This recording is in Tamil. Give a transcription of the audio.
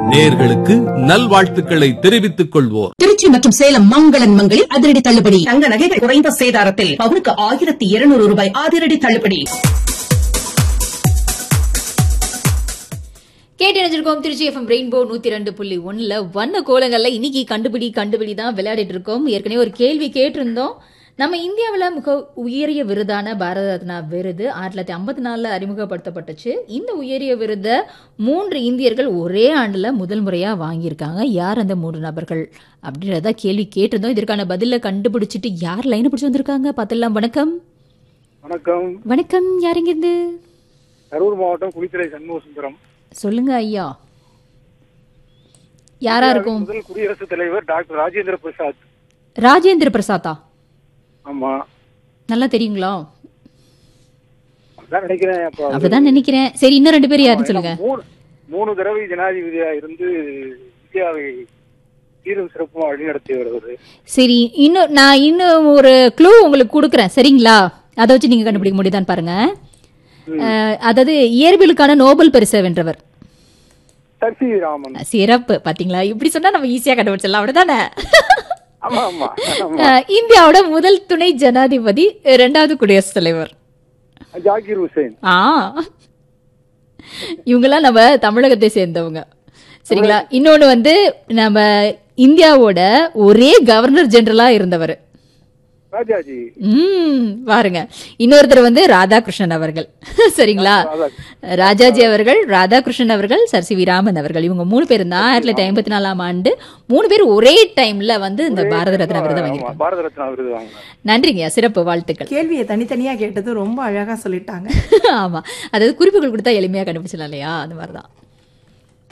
நேயர்களுக்கு நல்வாழ்த்துக்களை தெரிவித்துக் கொள்வோர். திருச்சி மற்றும் சேலம் மங்களன் மங்களில் அதிரடி தள்ளுபடி. தங்க நகைகள் குறைந்த சேதாரத்தில் பவுனுக்கு 1200 ரூபாய் அதிரடி தள்ளுபடி. கேட்டு நினைச்சிருக்கோம் திருச்சி எஃப்எம் ரெயின்போ 102.1 வண்ண கோலங்கள்ல இன்னைக்கு கண்டுபிடி தான் விளையாடிட்டு இருக்கோம். ஏற்கனவே ஒரு கேள்வி கேட்டிருந்தோம். நம்ம இந்தியாவில் மிக உயரிய விருதான பாரத ரத்னா விருது 1954 அறிமுகப்படுத்தப்பட்டுச்சு. இந்த உயரிய விருதை 3 இந்தியர்கள் ஒரே ஆண்டுல முதல் முறையா வாங்கியிருக்காங்க. யார் அந்த 3 நபர்கள் அப்படின்றத கேள்வி கேட்டிருந்தோம். இதற்கான பதில கண்டுபிடிச்சிட்டு யார் லைனை பிடிச்சி வந்திருக்காங்க பார்த்தலாம். வணக்கம். வணக்கம். வணக்கம். யார் இங்கிருந்து? கரூர் மாவட்டம் குளித்துறை சண்முக சுந்தரம். சொல்லுங்க ஐயா, யாரா இருக்கும்? முதல் குடியரசுத் தலைவர் டாக்டர் ராஜேந்திர பிரசாத். ராஜேந்திர பிரசாத்தா? ஆமா, நல்லா தெரியுங்களா? அப்படிதான் நினைக்கிறேன். சரி, இன்னும் 2 பேர் யாருன்னு சொல்லுங்க. 3 தடவை ஜனாதிபதியா இருந்து இந்தியாவை சீரும் சிறப்புமா வழிநடத்தி வருவது. சரி, நான் இன்னும் ஒரு க்ளூ உங்களுக்கு கொடுக்குறேன், சரிங்களா? அதை வச்சு நீங்க கண்டுபிடிக்க முடியுதான்னு பாருங்க. அதாவது இயற்பியலுக்கான நோபல் பரிசை வென்றவர். சிறப்பு. பாத்தீங்களா, இப்படி சொன்னா நம்ம ஈஸியா கண்டுபிடிச்சிடலாம், அப்படிதானே? இந்தியாவோட முதல் துணை ஜனாதிபதி, 2வது குடியரசுத் தலைவர் ஜாகிர் ஹுசேன். இவங்கெல்லாம் நம்ம தமிழகத்தை சேர்ந்தவங்க, சரிங்களா? இன்னொன்னு நம்ம இந்தியாவோட ஒரே கவர்னர் ஜெனரலா இருந்தவர் ராஜாஜி. பாருங்க, இன்னொருத்தர் ராதாகிருஷ்ணன் அவர்கள், சரிங்களா? ராஜாஜி அவர்கள், ராதாகிருஷ்ணன் அவர்கள், சர் சி வி ராமன் அவர்கள், இவங்க 3 பேரும் தான் 1954ஆம் ஆண்டு 3 பேர் ஒரே டைம்ல இந்த பாரத ரத்னா விருது வாங்கியிருக்காங்க. நன்றிங்க, சிறப்பு, வாழ்த்துக்கள். கேள்வியை தனித்தனியா கேட்டது ரொம்ப அழகா சொல்லிட்டாங்க. ஆமா, அதாவது குறிப்புகள் கொடுத்தா எளிமையா கண்டுபிடிச்சலாம் இல்லையா? அந்த மாதிரிதான்.